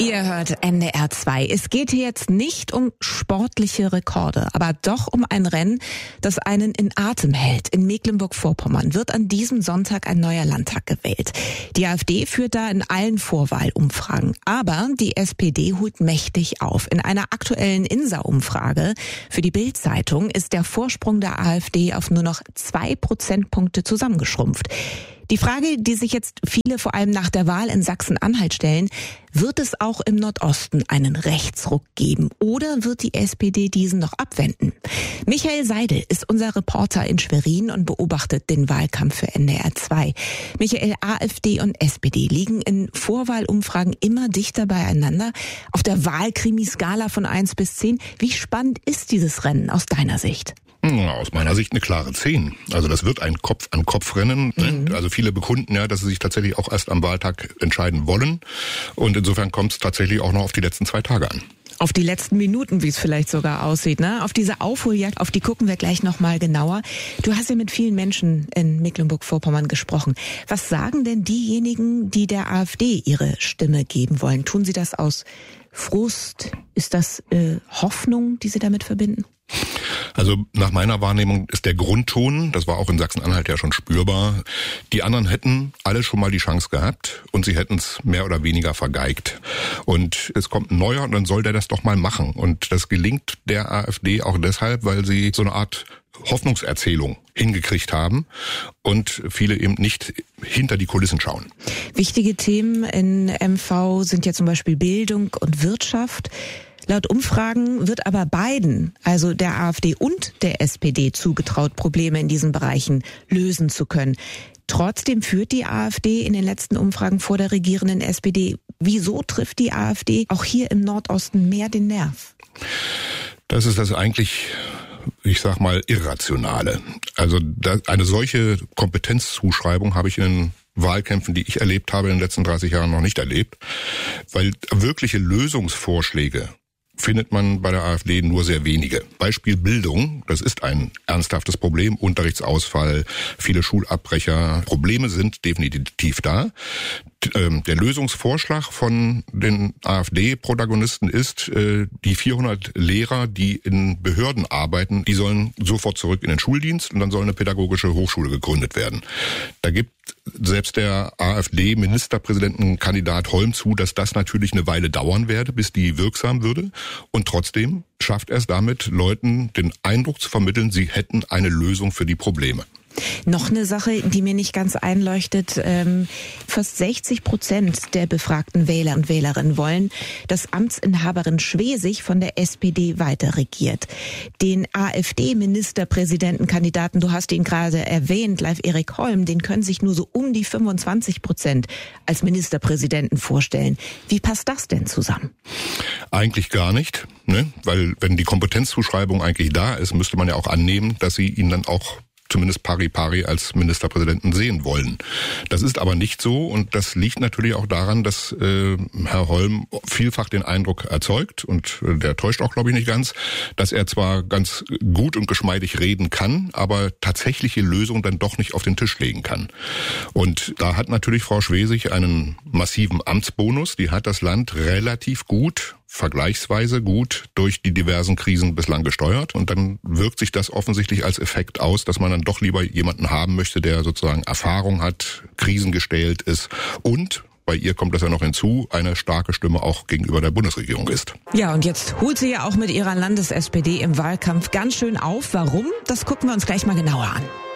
Ihr hört NDR 2. Es geht hier jetzt nicht um sportliche Rekorde, aber doch um ein Rennen, das einen in Atem hält. In Mecklenburg-Vorpommern wird an diesem Sonntag ein neuer Landtag gewählt. Die AfD führt da in allen Vorwahlumfragen. Aber die SPD holt mächtig auf. In einer aktuellen INSA-Umfrage für die Bild-Zeitung ist der Vorsprung der AfD auf nur noch 2 Prozentpunkte zusammengeschrumpft. Die Frage, die sich jetzt viele vor allem nach der Wahl in Sachsen-Anhalt stellen, wird es auch im Nordosten einen Rechtsruck geben oder wird die SPD diesen noch abwenden? Michael Seidel ist unser Reporter in Schwerin und beobachtet den Wahlkampf für NDR 2. Michael, AfD und SPD liegen in Vorwahlumfragen immer dichter beieinander. Auf der Wahlkrimi-Skala von 1 bis 10, wie spannend ist dieses Rennen aus deiner Sicht? Aus meiner Sicht eine klare 10. Also das wird ein Kopf-an-Kopf-Rennen. Also viele bekunden ja, dass sie sich tatsächlich auch erst am Wahltag entscheiden wollen. Und insofern kommt es tatsächlich auch noch auf die letzten 2 Tage an. Auf die letzten Minuten, wie es vielleicht sogar aussieht, ne? Auf diese Aufholjagd, auf die gucken wir gleich nochmal genauer. Du hast ja mit vielen Menschen in Mecklenburg-Vorpommern gesprochen. Was sagen denn diejenigen, die der AfD ihre Stimme geben wollen? Tun sie das aus Frust? Ist das Hoffnung, die sie damit verbinden? Also nach meiner Wahrnehmung ist der Grundton, das war auch in Sachsen-Anhalt ja schon spürbar, die anderen hätten alle schon mal die Chance gehabt und sie hätten es mehr oder weniger vergeigt. Und es kommt ein neuer und dann soll der das doch mal machen. Und das gelingt der AfD auch deshalb, weil sie so eine Art Hoffnungserzählung hingekriegt haben und viele eben nicht hinter die Kulissen schauen. Wichtige Themen in MV sind ja zum Beispiel Bildung und Wirtschaft. Laut Umfragen wird aber beiden, also der AfD und der SPD, zugetraut, Probleme in diesen Bereichen lösen zu können. Trotzdem führt die AfD in den letzten Umfragen vor der regierenden SPD. Wieso trifft die AfD auch hier im Nordosten mehr den Nerv? Das ist das eigentlich, ich sag mal, Irrationale. Also eine solche Kompetenzzuschreibung habe ich in den Wahlkämpfen, die ich erlebt habe in den letzten 30 Jahren, noch nicht erlebt. Weil wirkliche Lösungsvorschläge findet man bei der AfD nur sehr wenige. Beispiel Bildung, das ist ein ernsthaftes Problem, Unterrichtsausfall, viele Schulabbrecher. Probleme sind definitiv da. Der Lösungsvorschlag von den AfD-Protagonisten ist, die 400 Lehrer, die in Behörden arbeiten, die sollen sofort zurück in den Schuldienst und dann soll eine pädagogische Hochschule gegründet werden. Da gibt selbst der AfD-Ministerpräsidentenkandidat Holm zu, dass das natürlich eine Weile dauern werde, bis die wirksam würde. Und trotzdem schafft er es damit, Leuten den Eindruck zu vermitteln, sie hätten eine Lösung für die Probleme. Noch eine Sache, die mir nicht ganz einleuchtet. Fast 60% der befragten Wähler und Wählerinnen wollen, dass Amtsinhaberin Schwesig von der SPD weiter regiert. Den AfD-Ministerpräsidentenkandidaten, du hast ihn gerade erwähnt, Leif-Erik Holm, den können sich nur so um die 25% als Ministerpräsidenten vorstellen. Wie passt das denn zusammen? Eigentlich gar nicht, ne? Weil wenn die Kompetenzzuschreibung eigentlich da ist, müsste man ja auch annehmen, dass sie ihn dann auch zumindest pari pari als Ministerpräsidenten sehen wollen. Das ist aber nicht so und das liegt natürlich auch daran, dass Herr Holm vielfach den Eindruck erzeugt und der täuscht auch, glaube ich, nicht ganz, dass er zwar ganz gut und geschmeidig reden kann, aber tatsächliche Lösungen dann doch nicht auf den Tisch legen kann. Und da hat natürlich Frau Schwesig einen massiven Amtsbonus. Die hat das Land relativ gut, vergleichsweise gut durch die diversen Krisen bislang gesteuert und dann wirkt sich das offensichtlich als Effekt aus, dass man dann doch lieber jemanden haben möchte, der sozusagen Erfahrung hat, krisengestählt ist und bei ihr kommt das ja noch hinzu, eine starke Stimme auch gegenüber der Bundesregierung ist. Ja, und jetzt holt sie ja auch mit ihrer Landes-SPD im Wahlkampf ganz schön auf. Warum? Das gucken wir uns gleich mal genauer an.